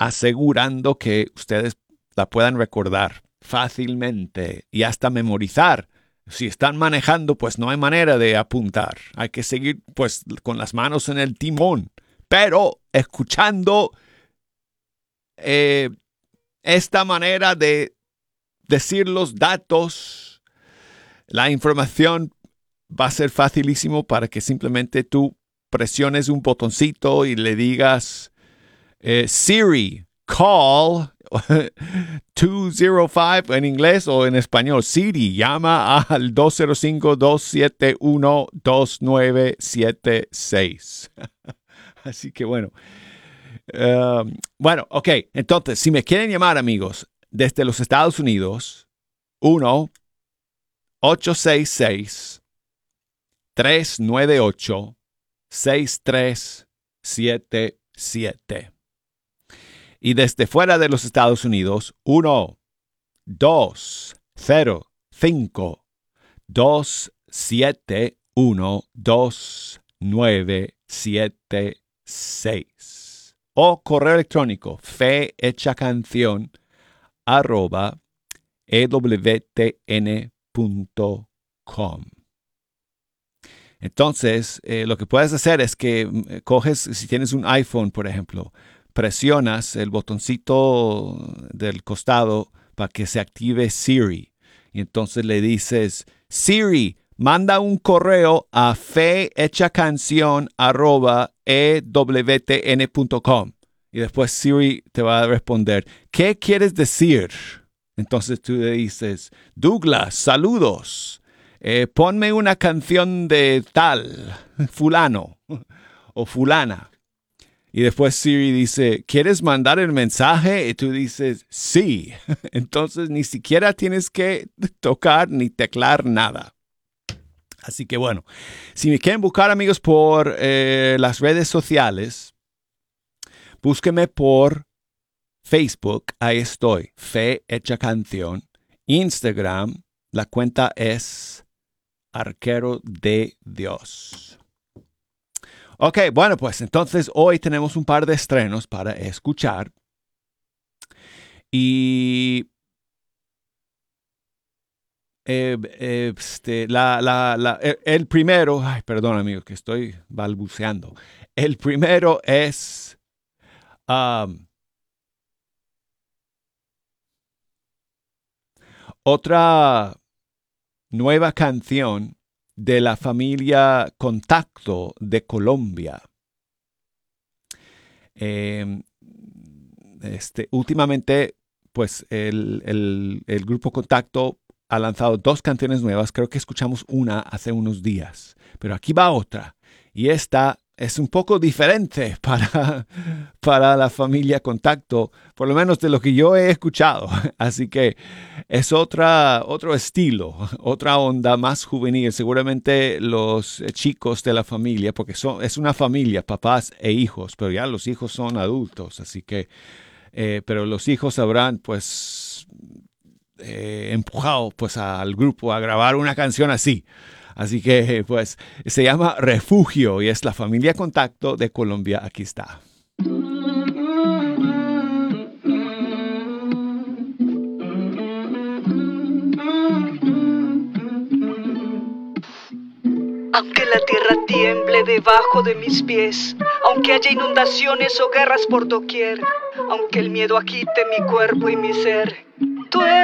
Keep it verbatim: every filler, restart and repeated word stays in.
asegurando que ustedes la puedan recordar fácilmente y hasta memorizar. Si están manejando, pues no hay manera de apuntar. Hay que seguir pues con las manos en el timón. Pero escuchando eh, esta manera de decir los datos, la información va a ser facilísimo para que simplemente tú presiones un botoncito y le digas eh, Siri, call dos cero cinco en inglés o en español. Siri, llama al dos cero cinco, dos siete uno, dos nueve siete seis. Así que bueno. Uh, bueno, ok. Entonces, si me quieren llamar, amigos, desde los Estados Unidos, uno ocho seis seis, tres nueve ocho, seis tres siete siete. Y desde fuera de los Estados Unidos, uno dos cero cinco, dos siete uno, dos nueve siete seis. O correo electrónico fehechacanción arroba ewtn punto com. Entonces, eh, lo que puedes hacer es que eh, coges, si tienes un iPhone, por ejemplo, presionas el botoncito del costado para que se active Siri. Y entonces le dices, Siri, manda un correo a fehechacanción arroba ewtn punto com. Y después Siri te va a responder, ¿qué quieres decir? Entonces tú le dices, Douglas, saludos. Eh, ponme una canción de tal, fulano o fulana. Y después Siri dice, ¿quieres mandar el mensaje? Y tú dices, sí. Entonces ni siquiera tienes que tocar ni teclar nada. Así que bueno, si me quieren buscar, amigos, por eh, las redes sociales, búsqueme por Facebook, ahí estoy, Fe Hecha Canción. Instagram, la cuenta es Arquero de Dios. Ok, bueno, pues entonces hoy tenemos un par de estrenos para escuchar. Y eh, eh, este, la, la, la, el, el primero, ay, perdón, amigos, que estoy balbuceando. El primero es um, otra nueva canción de la familia Contacto de Colombia. Eh, este, últimamente, pues el, el, el grupo Contacto ha lanzado dos canciones nuevas. Creo que escuchamos una hace unos días, pero aquí va otra. Y esta es un poco diferente para, para la familia Contacto, por lo menos de lo que yo he escuchado. Así que es otra, otro estilo, otra onda más juvenil. Seguramente los chicos de la familia, porque son, es una familia, papás e hijos, pero ya los hijos son adultos. Así que, eh, pero los hijos habrán pues eh, empujado pues, al grupo a grabar una canción así. Así que, pues, se llama Refugio y es la familia Contacto de Colombia. Aquí está. Aunque la tierra tiemble debajo de mis pies, aunque haya inundaciones o guerras por doquier, aunque el miedo agite mi cuerpo y mi ser, tú eres